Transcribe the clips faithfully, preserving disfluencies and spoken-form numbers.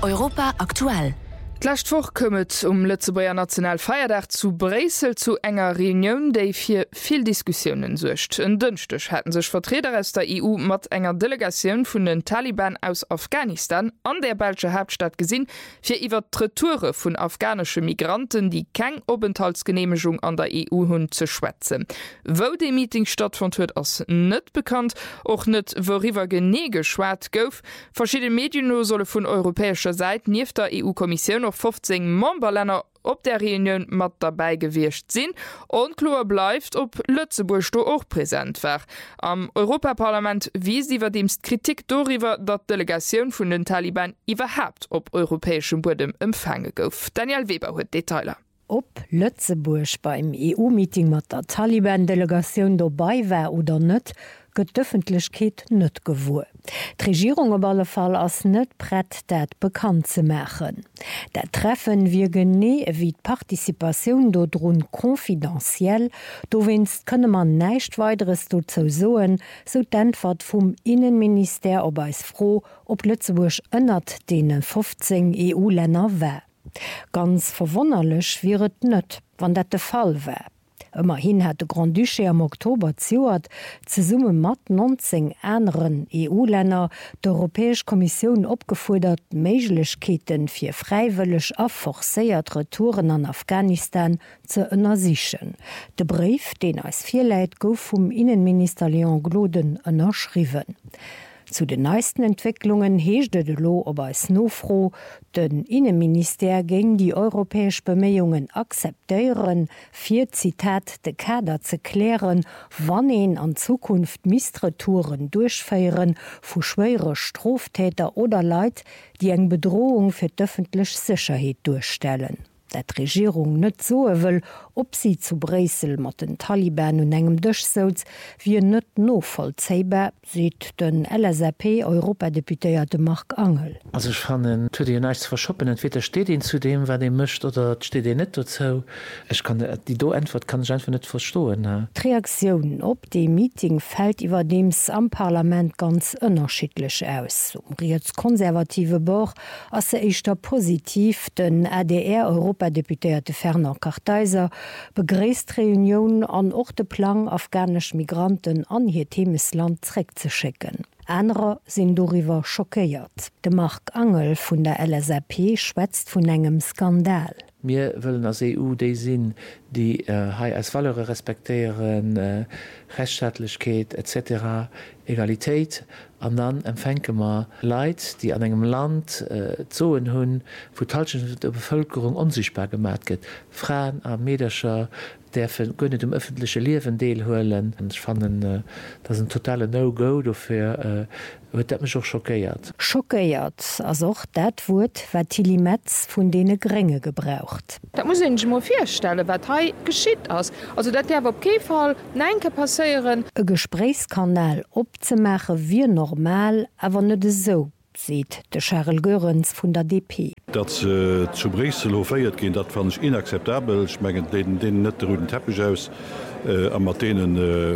Europa aktuell. Gleichwoch kommet um Lützebauer Nationalfeiertag zu Bresel zu enger Reunion, déi fir viel Diskussionen sucht. En dünnchtech hätten sech Vertreter aus der E U mat enger Delegation vun den Taliban aus Afghanistan an der Belsche Hauptstadt gesinn, fir iwwer Retoure vun afghanische Migranten, die keng Aufenthaltsgenehmigung an der E U hunn ze schwätzen. Wo de Meeting stattfand huet ass net bekannt, och net woriwer gene geschwert gouf. Verschiedene Medien solle vun europäischer Seite nief der E U-Kommission fünfzehn Memberländer op der Reunion mat dabei gewircht sinn und klar bleibt, ob Lützeburg do auch präsent war. Am Europaparlament wies iwwer demst Kritik darüber, dat Delegation vun den Taliban überhaupt op europäischem Boden empfange gouf. Daniel Weber huet Detailer. Ob Lützeburg beim E U-Meeting mat der Taliban-Delegation dabei war oder net, gëtt d'Öffentlichkeit net gewur. Die Regierung op alle Fall ass net brett dat bekannt ze machen. Dat Treffen wie gene wie d'Partizipation dodrun konfidenziell, do winst könne man neicht weiteres do zo soen, so d'Antwort vum Innenminister ob eis froh, ob Lützeburg ënnert denen fünfzehn E U-Länder wär. Ganz verwonnerlech wieet net, wann dat de Fall wär. Immerhin hat de Grand Duché am Oktober zioert ze Summe mat neunzehn anderen E U-Länder d'Europäesch Kommission opgefordert, Méiglechkeeten fir freiwillig a forcéiert Retouren an Afghanistan ze ënnersichen. De Brief, den als Vierleit gouf vum Innenminister Leon Gloden ënnerschriwen. Zu den neuesten Entwicklungen heeschte de Lo ob als nofro, den Innenminister gegen die europäisch Bemühungen akzeptieren, vier Zitat de Kader zu klären, wann ihn an Zukunft Mistretouren durchfeieren, vu schwere Straftäter oder Leid, die eng Bedrohung für öffentliche Sicherheit durchstellen. Dat Regierung net so will, ob sie zu Bresel mat den Taliban und engem Durchsatz wie net no vollzeihbar, sieht den L S A P Europadeputéierte Marc Angel. Also ich fand den Tür nichts verschoppen, entweder steht ihn zu dem, wer den mischt oder steht ihn nicht dazu. Ich kann die do Antwort kann ich einfach nicht verstehen. Ne? Die Reaktion op dem Meeting fällt über dems am Parlament ganz unterschiedlich aus. Um jetzt konservative Bauch als er ist da positiv den A D R Europa Deputierte Ferner Karteiser begräst Reunion an Orteplan afghanisch Migranten an hier Themesland zurück zu schicken. Andere sind darüber schockiert. De Marc Angel von der L S A P schwätzt von engem Skandal. Wir wollen als E U die sind, die äh, als Valore respektieren, äh, Rechtsstaatlichkeit et cetera, Egalität, und dann empfänken wir Leute, die an einem Land äh, Zonen haben, wo teilweise der Bevölkerung unsichtbar gemacht wird. Frauen, Mädchen, dürfen gar nicht im öffentlichen Leben teilholen. Und ich fand, äh, das ist ein totaler No-Go dafür. Äh, hat mich auch schockiert. Schockiert, also auch das Wort, was Tilly Metz von denen Gringe gebraucht. Da muss ich mir vorstellen, was hier geschieht. Also, das darf auf keinen Fall nicht passieren. Ein Gesprächskanal abzumachen wie normal, aber nicht so, sieht der Charles Görens von der D P. Dat äh, zu Bresel hoféiert gehen, dat fand ich inakzeptabel. Ich mein, den, den net den Teppich aus äh, am Martinen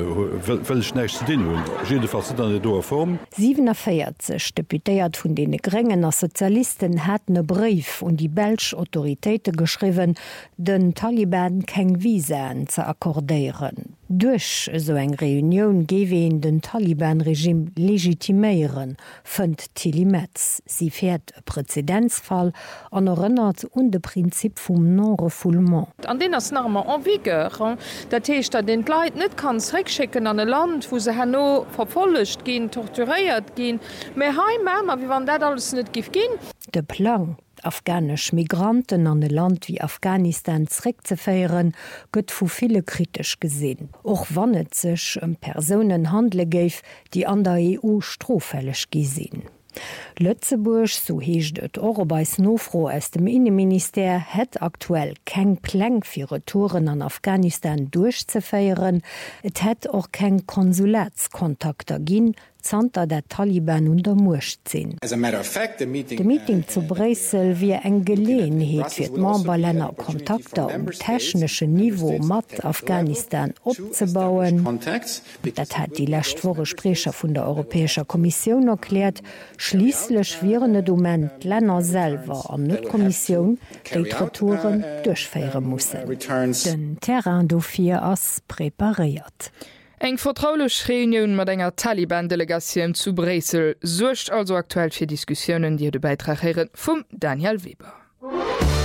nächste Din jedenfalls in der Form. siebenundvierzig Deputéiert von den Grengener Sozialisten hat ne Brief und die Belsch Autoritäten geschrieben, den Taliban kein Visen zu akkordieren. Durch so eng Reunion gewen den Taliban-Regime legitimieren, fënd Tilly Metz. Sie fährt e Präzedenzfall an erinnert und de Prinzip vum Non-Refoulement. An den as normal en vigueur, dat heißt, dat den Leiit net kann zurückschicken an ein Land, wo se hanno verfolcht gin, torturiert gin, me heimmer, wie wann dat alles net gif gin. De Plan, afghanisch Migranten an ein Land wie Afghanistan zurückzuführen, gëtt vu viele kritisch gesehen. Och wann et sech um Personen handle geif, die an der E U strohfällig gesehen. Lützeburg, so heescht et Eurobeis nofro aus dem Innenminister, het aktuell keng Plan fir Retouren an Afghanistan durchzufeieren, et het auch keng Konsulatskontakter gin, Zanter der Taliban unter Murcht sinn. De Meeting zu Bresel wie eng Geleenheet fir d Memberlänner Kontakter um technesche Niveau mat Afghanistan opzebauen. Dat hat die lächtwore Sprecher vun der Europäischer Kommission erklärt, schliesslech viren net Moment Länner selber an net Kommission Retouren durchfeiere mussssen. Den Terrain dofir ass prepariert. Eng vertraulech Reunion mat enger Taliban-Delegatioun zu Bresel sucht also aktuell fir Diskussionen, die de Beitrag heieren vum Daniel Weber.